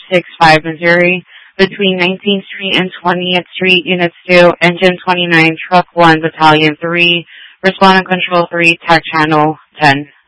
65 Missouri, between 19th Street and 20th Street, Units 2, Engine 29, Truck 1, Battalion 3, Respondent Control 3, Tech Channel 10.